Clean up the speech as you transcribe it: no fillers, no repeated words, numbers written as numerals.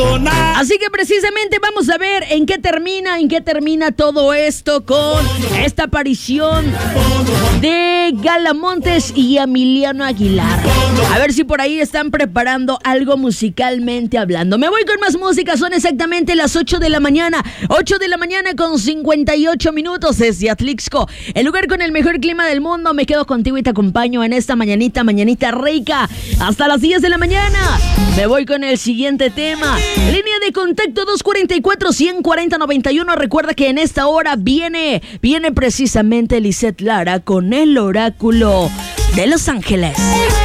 perdonar. Así que precisamente vamos a ver en qué termina todo esto con esta aparición de Gala Montes y Emiliano Aguilar. A ver si por ahí están preparando algo musicalmente hablando. Me voy con más música, son exactamente las 8 de la mañana. 8 de la mañana con 58 minutos desde Atlixco, el lugar con el mejor clima del mundo. Me quedo contigo y te acompaño en esta mañanita rica hasta las 10 de la mañana. Me voy con el siguiente tema. Línea de contacto 244-140-91. Recuerda que en esta hora viene precisamente Lisette Lara con el oráculo de Los Ángeles.